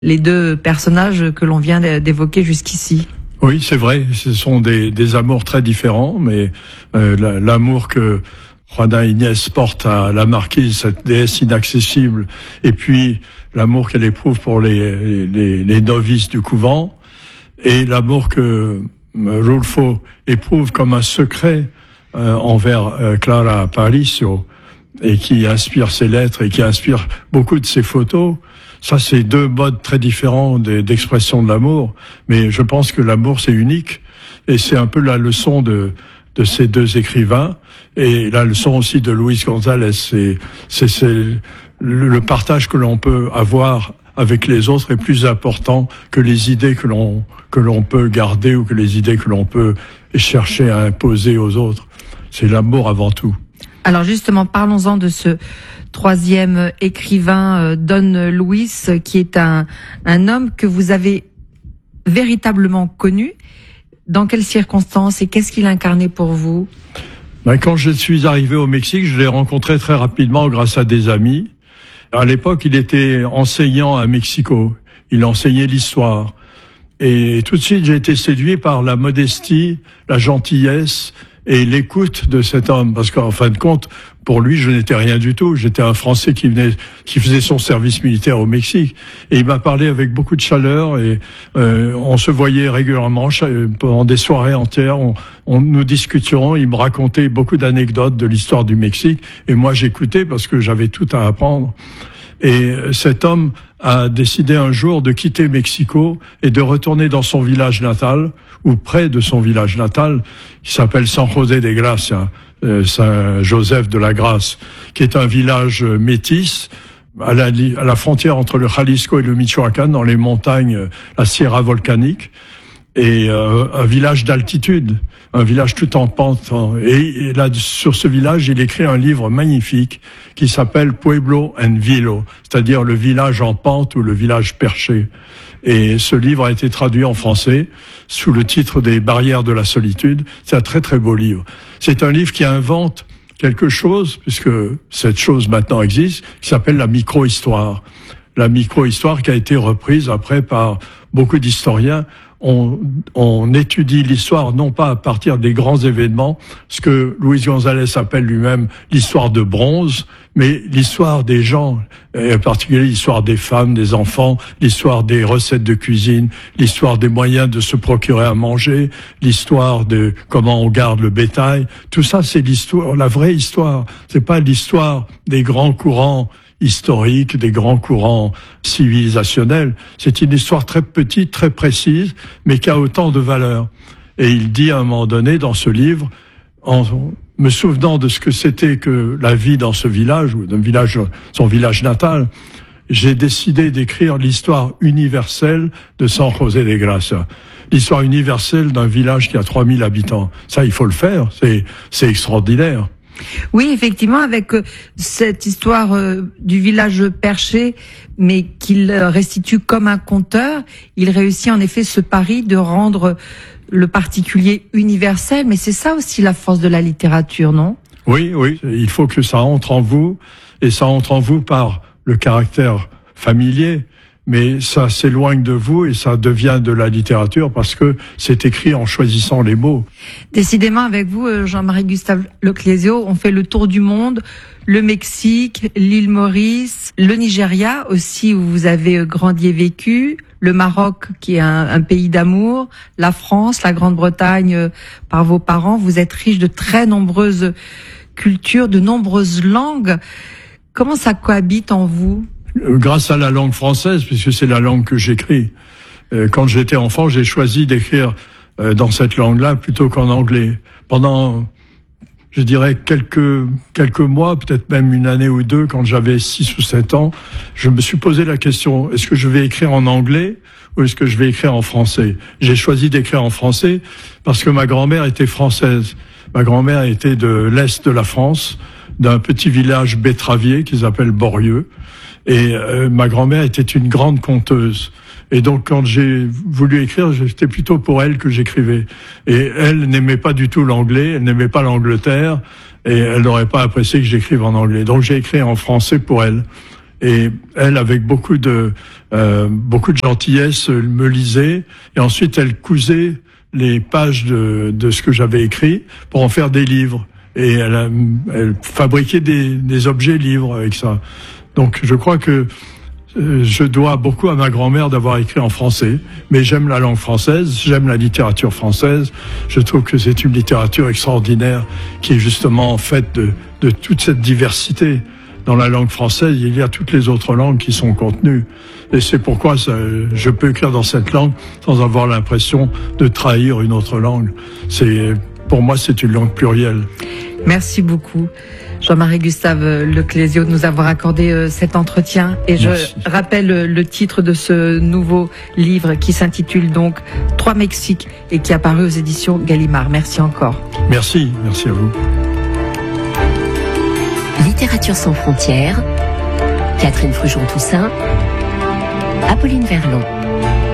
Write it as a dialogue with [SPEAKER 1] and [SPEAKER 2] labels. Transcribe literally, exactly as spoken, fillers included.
[SPEAKER 1] les deux personnages que l'on vient d'évoquer jusqu'ici.
[SPEAKER 2] Oui, c'est vrai, ce sont des, des amours très différents, mais euh, l'amour que Juana Inés porte à la marquise, cette déesse inaccessible, et puis l'amour qu'elle éprouve pour les, les, les novices du couvent, et l'amour que Rulfo éprouve comme un secret euh, envers euh, Clara Paricio, et qui inspire ses lettres et qui inspire beaucoup de ses photos. Ça, c'est deux modes très différents d'expression de l'amour, mais je pense que l'amour, c'est unique, et c'est un peu la leçon de, de ces deux écrivains, et la leçon aussi de Luis González, c'est, c'est, c'est le, le partage que l'on peut avoir avec les autres est plus important que les idées que l'on, que l'on peut garder ou que les idées que l'on peut chercher à imposer aux autres. C'est l'amour avant tout.
[SPEAKER 1] Alors justement, parlons-en de ce troisième écrivain, Don Luis, qui est un, un homme que vous avez véritablement connu. Dans quelles circonstances et qu'est-ce qu'il incarnait pour vous?
[SPEAKER 2] Ben, quand je suis arrivé au Mexique, je l'ai rencontré très rapidement grâce à des amis. À l'époque, il était enseignant à Mexico. Il enseignait l'histoire. Et tout de suite, j'ai été séduit par la modestie, la gentillesse et l'écoute de cet homme, parce qu'en fin de compte, pour lui, je n'étais rien du tout. J'étais un Français qui venait, qui faisait son service militaire au Mexique, et il m'a parlé avec beaucoup de chaleur. Et euh, on se voyait régulièrement pendant des soirées entières. On, on nous discutions. Il me racontait beaucoup d'anecdotes de l'histoire du Mexique, et moi j'écoutais parce que j'avais tout à apprendre. Et cet homme a décidé un jour de quitter Mexico et de retourner dans son village natal, ou près de son village natal, qui s'appelle San José de Gracia, euh, Saint-Joseph de la Grâce, qui est un village métis à la, à la frontière entre le Jalisco et le Michoacán, dans les montagnes, la Sierra volcanique, et euh, un village d'altitude, un village tout en pente. Et, et là, sur ce village, il écrit un livre magnifique qui s'appelle Pueblo en Vilo, c'est-à-dire le village en pente ou le village perché. Et ce livre a été traduit en français sous le titre des Barrières de la solitude. C'est un très très beau livre. C'est un livre qui invente quelque chose, puisque cette chose maintenant existe, qui s'appelle la micro-histoire. La micro-histoire qui a été reprise après par beaucoup d'historiens. On, on étudie l'histoire non pas à partir des grands événements, ce que Luis González appelle lui-même l'histoire de bronze, mais l'histoire des gens, et en particulier l'histoire des femmes, des enfants, l'histoire des recettes de cuisine, l'histoire des moyens de se procurer à manger, l'histoire de comment on garde le bétail. Tout ça, c'est l'histoire, la vraie histoire. C'est pas l'histoire des grands courants historique, des grands courants civilisationnels. C'est une histoire très petite, très précise, mais qui a autant de valeur. Et il dit à un moment donné dans ce livre, en me souvenant de ce que c'était que la vie dans ce village, ou dans le village, son village natal, j'ai décidé d'écrire l'histoire universelle de San José de Gracia. L'histoire universelle d'un village qui a trois mille habitants. Ça, il faut le faire. C'est, c'est extraordinaire.
[SPEAKER 1] Oui, effectivement, avec euh, cette histoire euh, du village perché, mais qu'il restitue comme un conteur, il réussit en effet ce pari de rendre le particulier universel, mais c'est ça aussi la force de la littérature, non?
[SPEAKER 2] Oui, oui, il faut que ça entre en vous, et ça entre en vous par le caractère familier, mais ça s'éloigne de vous et ça devient de la littérature parce que c'est écrit en choisissant les mots.
[SPEAKER 1] Décidément, avec vous, Jean-Marie Gustave Leclésio, on fait le tour du monde, le Mexique, l'île Maurice, le Nigeria aussi où vous avez grandi et vécu, le Maroc qui est un, un pays d'amour, la France, la Grande-Bretagne par vos parents. Vous êtes riche de très nombreuses cultures, de nombreuses langues. Comment ça cohabite en vous ?
[SPEAKER 2] Grâce à la langue française, puisque c'est la langue que j'écris. Quand j'étais enfant, j'ai choisi d'écrire dans cette langue-là plutôt qu'en anglais. Pendant, je dirais, quelques quelques mois, peut-être même une année ou deux, quand j'avais six ou sept ans, je me suis posé la question, est-ce que je vais écrire en anglais ou est-ce que je vais écrire en français? J'ai choisi d'écrire en français parce que ma grand-mère était française. Ma grand-mère était de l'Est de la France, d'un petit village betteravier qu'ils appellent Borieux. Et euh, ma grand-mère était une grande conteuse. Et donc, quand j'ai voulu écrire, c'était plutôt pour elle que j'écrivais. Et elle n'aimait pas du tout l'anglais, elle n'aimait pas l'Angleterre, et elle n'aurait pas apprécié que j'écrive en anglais. Donc, j'ai écrit en français pour elle. Et elle, avec beaucoup de euh, beaucoup de gentillesse, me lisait et ensuite elle cousait les pages de, de ce que j'avais écrit pour en faire des livres. Et elle, a, elle fabriquait des, des objets livres avec ça. Donc je crois que euh, je dois beaucoup à ma grand-mère d'avoir écrit en français. Mais j'aime la langue française, j'aime la littérature française. Je trouve que c'est une littérature extraordinaire qui est justement faite de, de toute cette diversité. Dans la langue française, il y a toutes les autres langues qui sont contenues. Et c'est pourquoi ça, je peux écrire dans cette langue sans avoir l'impression de trahir une autre langue. C'est, pour moi, c'est une langue plurielle.
[SPEAKER 1] Merci beaucoup, Jean-Marie Gustave Leclésio, de nous avoir accordé cet entretien. Et je Merci. rappelle le titre de ce nouveau livre qui s'intitule donc Trois Mexiques et qui est apparu aux éditions Gallimard. Merci encore.
[SPEAKER 2] Merci, merci à vous.
[SPEAKER 3] Littérature sans frontières, Catherine Frujon-Toussaint, Apolline Verlon.